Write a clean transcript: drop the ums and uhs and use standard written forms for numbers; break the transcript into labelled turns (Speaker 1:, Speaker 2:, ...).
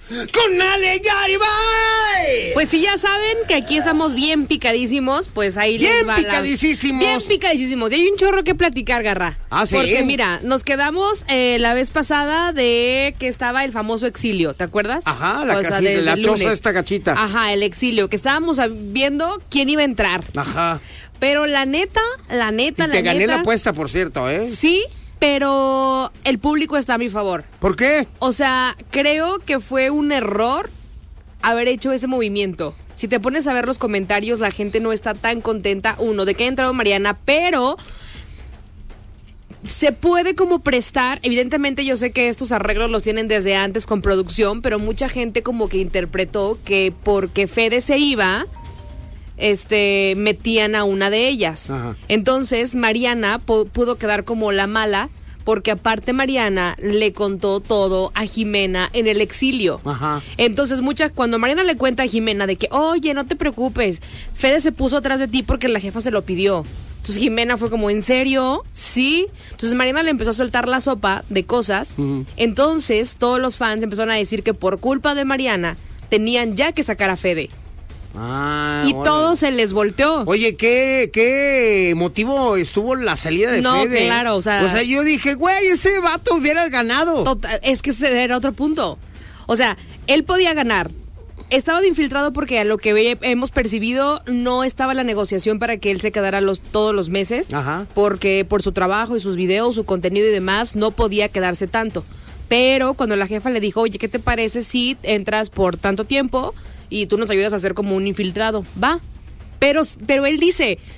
Speaker 1: con Ale Garibay.
Speaker 2: Pues si ya saben que aquí estamos bien picadísimos, pues ahí les va
Speaker 1: picadísimos.
Speaker 2: Bien picadísimos. Y hay un chorro que platicar, Garra.
Speaker 1: Ah, sí.
Speaker 2: Porque mira, nos quedamos la vez pasada de que estaba el famoso exilio, ¿te acuerdas?
Speaker 1: Ajá, la choza esta gachita.
Speaker 2: Ajá, el exilio, que estábamos viendo quién iba a entrar.
Speaker 1: Ajá.
Speaker 2: Pero la neta.
Speaker 1: Y te gané la apuesta, por cierto, ¿eh?
Speaker 2: Sí, pero el público está a mi favor.
Speaker 1: ¿Por qué?
Speaker 2: O sea, creo que fue un error haber hecho ese movimiento. Si te pones a ver los comentarios, la gente no está tan contenta, de que haya entrado Mariana, pero se puede como prestar. Evidentemente yo sé que estos arreglos los tienen desde antes con producción, pero mucha gente como que interpretó que porque Fede se iba, metían a una de ellas.
Speaker 1: Ajá.
Speaker 2: Entonces Mariana pudo quedar como la mala, porque aparte Mariana le contó todo a Jimena en el exilio.
Speaker 1: Ajá.
Speaker 2: Entonces cuando Mariana le cuenta a Jimena de que, oye, no te preocupes, Fede se puso atrás de ti porque la jefa se lo pidió. Entonces Jimena fue como, ¿en serio? Sí. Entonces Mariana le empezó a soltar la sopa de cosas. Uh-huh. Entonces todos los fans empezaron a decir que por culpa de Mariana tenían ya que sacar a Fede. Y todo se les volteó.
Speaker 1: Oye, ¿qué motivo estuvo la salida de Fede?
Speaker 2: No, claro, o sea,
Speaker 1: yo dije, güey, ese vato hubiera ganado.
Speaker 2: Es que ese era otro punto. O sea, él podía ganar. Estaba de infiltrado porque a lo que hemos percibido no estaba la negociación para que él se quedara todos los meses.
Speaker 1: Ajá.
Speaker 2: Porque por su trabajo y sus videos, su contenido y demás, no podía quedarse tanto. Pero cuando la jefa le dijo, oye, ¿qué te parece si entras por tanto tiempo y tú nos ayudas a hacer como un infiltrado? Va. Pero él dice,